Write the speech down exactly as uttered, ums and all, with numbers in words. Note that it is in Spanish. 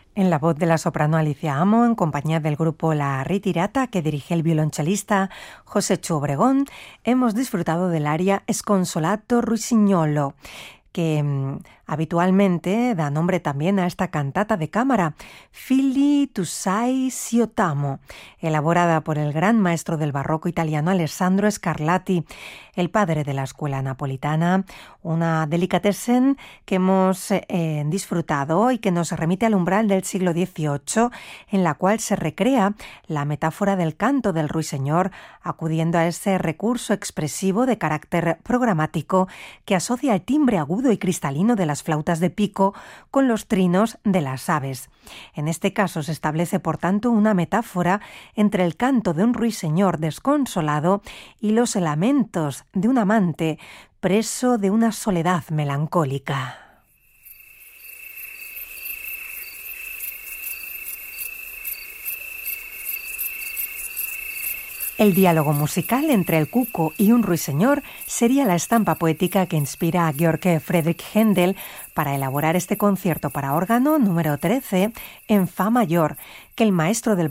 En la voz de la soprano Alicia Amo, en compañía del grupo La Ritirata, que dirige el violonchelista José Chu Obregón, hemos disfrutado del aria Sconsolato Rusignolo, que mmm, habitualmente da nombre también a esta cantata de cámara, Figli tu sai s'io t'amo, elaborada por el gran maestro del barroco italiano Alessandro Scarlatti, el padre de la escuela napolitana, una delicatessen que hemos eh, disfrutado y que nos remite al umbral del siglo dieciocho, en la cual se recrea la metáfora del canto del ruiseñor, acudiendo a ese recurso expresivo de carácter programático que asocia el timbre agudo y cristalino de las flautas de pico con los trinos de las aves. En este caso se establece, por tanto, una metáfora entre el canto de un ruiseñor desconsolado y los lamentos de un amante preso de una soledad melancólica. El diálogo musical entre el cuco y un ruiseñor sería la estampa poética que inspira a Georg Friedrich Händel para elaborar este concierto para órgano número trece en fa mayor, que el maestro del